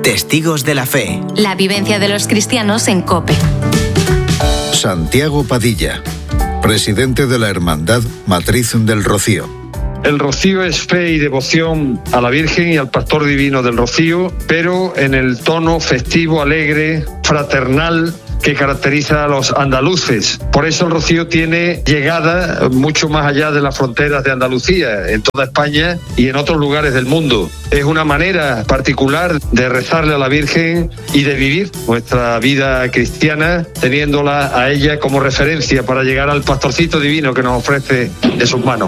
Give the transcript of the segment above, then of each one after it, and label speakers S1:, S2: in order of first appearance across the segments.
S1: Testigos de la Fe.
S2: La vivencia de los cristianos en COPE.
S3: Santiago Padilla, presidente de la Hermandad Matriz del Rocío.
S4: El rocío es fe y devoción a la Virgen y al Pastor Divino del Rocío, pero en el tono festivo, alegre, fraternal que caracteriza a los andaluces. Por eso el rocío tiene llegada mucho más allá de las fronteras de Andalucía, en toda España y en otros lugares del mundo. Es una manera particular de rezarle a la Virgen y de vivir nuestra vida cristiana, teniéndola a ella como referencia para llegar al pastorcito divino que nos ofrece de sus manos.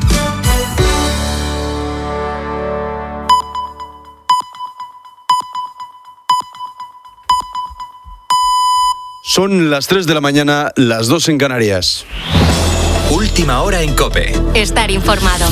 S5: Son las 3 de la mañana, las 2 en Canarias.
S1: Última hora en COPE.
S2: Estar informado.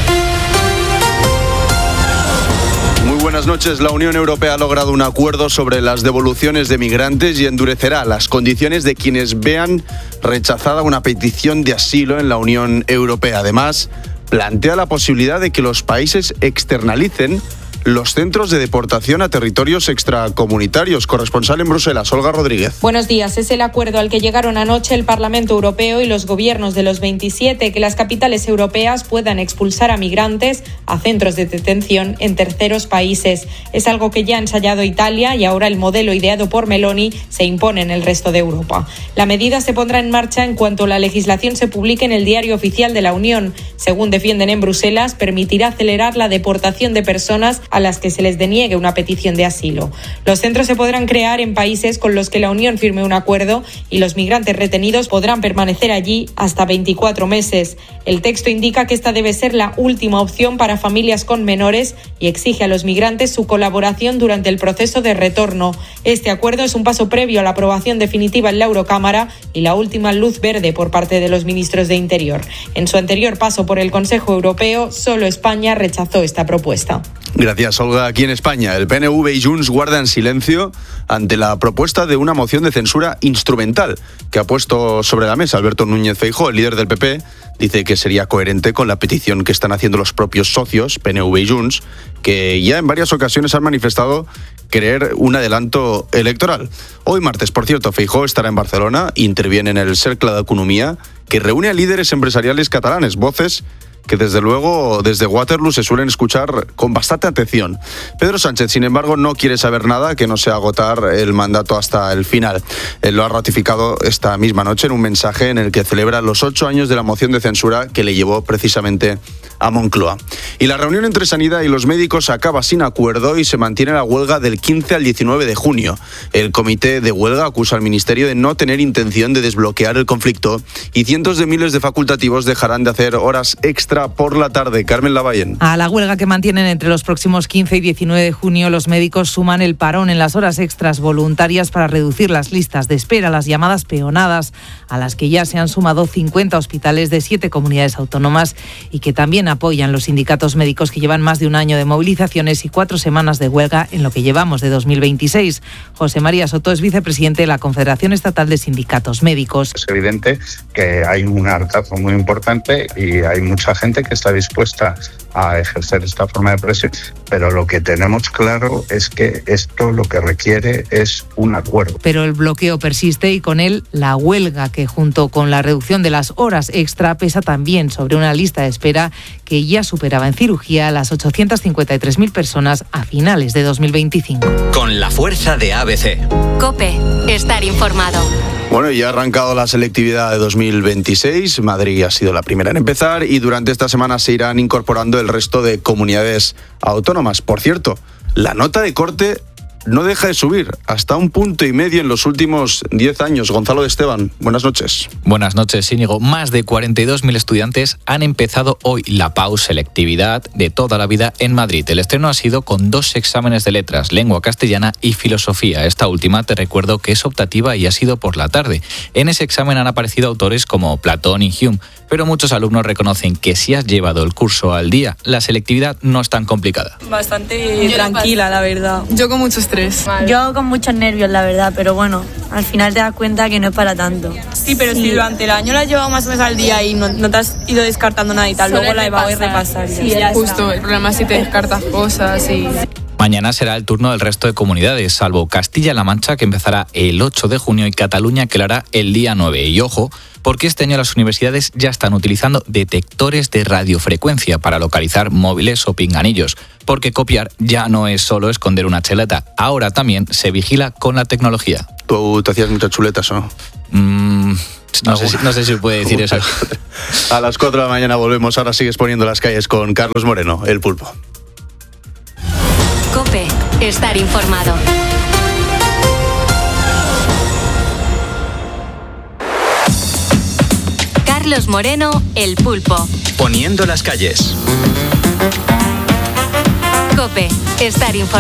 S5: Muy buenas noches. La Unión Europea ha logrado un acuerdo sobre las devoluciones de migrantes y endurecerá las condiciones de quienes vean rechazada una petición de asilo en la Unión Europea. Además, plantea la posibilidad de que los países externalicen los centros de deportación a territorios extracomunitarios. Corresponsal en Bruselas, Olga Rodríguez.
S6: Buenos días. Es el acuerdo al que llegaron anoche el Parlamento Europeo y los gobiernos de los 27, que las capitales europeas puedan expulsar a migrantes a centros de detención en terceros países. Es algo que ya ha ensayado Italia y ahora el modelo ideado por Meloni se impone en el resto de Europa. La medida se pondrá en marcha en cuanto la legislación se publique en el Diario Oficial de la Unión. Según defienden en Bruselas, permitirá acelerar la deportación de personas a las que se les deniegue una petición de asilo. Los centros se podrán crear en países con los que la Unión firme un acuerdo y los migrantes retenidos podrán permanecer allí hasta 24 meses. El texto indica que esta debe ser la última opción para familias con menores y exige a los migrantes su colaboración durante el proceso de retorno. Este acuerdo es un paso previo a la aprobación definitiva en la Eurocámara y la última luz verde por parte de los ministros de Interior. En su anterior paso por el Consejo Europeo, solo España rechazó esta propuesta.
S5: Gracias, Olga. Aquí en España, el PNV y Junts guardan silencio ante la propuesta de una moción de censura instrumental que ha puesto sobre la mesa Alberto Núñez Feijóo, el líder del PP. Dice que sería coherente con la petición que están haciendo los propios socios, PNV y Junts, que ya en varias ocasiones han manifestado querer un adelanto electoral. Hoy martes, por cierto, Feijóo estará en Barcelona, interviene en el Cercle d'Economia, que reúne a líderes empresariales catalanes, voces que desde luego desde Waterloo se suelen escuchar con bastante atención. Pedro Sánchez, sin embargo, no quiere saber nada que no sea agotar el mandato hasta el final. Él lo ha ratificado esta misma noche en un mensaje en el que celebra los 8 años de la moción de censura que le llevó precisamente a Moncloa. Y la reunión entre Sanidad y los médicos acaba sin acuerdo y se mantiene la huelga del 15 al 19 de junio. El comité de huelga acusa al Ministerio de no tener intención de desbloquear el conflicto y cientos de miles de facultativos dejarán de hacer horas extra por la tarde. Carmen Lavallén.
S7: A la huelga que mantienen entre los próximos 15 y 19 de junio, los médicos suman el parón en las horas extras voluntarias para reducir las listas de espera, las llamadas peonadas, a las que ya se han sumado 50 hospitales de 7 comunidades autónomas y que también apoyan los sindicatos médicos que llevan más de un año de movilizaciones y 4 semanas de huelga en lo que llevamos de 2026. José María Soto es vicepresidente de la Confederación Estatal de Sindicatos Médicos.
S8: Es evidente que hay un hartazgo muy importante y hay mucha gente que está dispuesta a ejercer esta forma de presión, pero lo que tenemos claro es que esto lo que requiere es un acuerdo.
S7: Pero el bloqueo persiste y con él la huelga, que junto con la reducción de las horas extra pesa también sobre una lista de espera que ya superaba en cirugía las 853.000 personas a finales de 2025.
S1: Con la fuerza de ABC.
S2: COPE. Estar informado.
S5: Bueno, ya ha arrancado la selectividad de 2026. Madrid ha sido la primera en empezar y durante esta semana se irán incorporando el resto de comunidades autónomas. Por cierto, la nota de corte no deja de subir, hasta 1,5 puntos en los últimos 10 años. Gonzalo de Esteban, buenas noches.
S9: Buenas noches, Íñigo. Más de 42.000 estudiantes han empezado hoy la PAU selectividad de toda la vida en Madrid. El estreno ha sido con 2 exámenes de letras, lengua castellana y filosofía. Esta última, te recuerdo que es optativa y ha sido por la tarde. En ese examen han aparecido autores como Platón y Hume, pero muchos alumnos reconocen que si has llevado el curso al día, la selectividad no es tan complicada.
S10: Bastante tranquila, la verdad. Yo con mucho estrés.
S11: Yo con muchos nervios, la verdad, pero bueno, al final te das cuenta que no es para tanto.
S10: Sí, pero si durante el año la has llevado más o menos al día y no te has ido descartando nada y tal, luego la he y repasar.
S11: Sí,
S10: justo, el problema es si te descartas cosas y...
S9: Mañana será el turno del resto de comunidades, salvo Castilla-La Mancha, que empezará el 8 de junio, y Cataluña, que lo hará el día 9. Y ojo, porque este año las universidades ya están utilizando detectores de radiofrecuencia para localizar móviles o pinganillos, porque copiar ya no es solo esconder una chuleta, ahora también se vigila con la tecnología.
S5: ¿Tú te hacías muchas chuletas o no?
S9: No sé si se puede decir eso.
S5: A las 4 de la mañana volvemos, ahora sigues poniendo las calles con Carlos Moreno, el Pulpo.
S2: COPE, estar informado. Carlos Moreno, el Pulpo.
S1: Poniendo las calles.
S2: COPE, estar informado.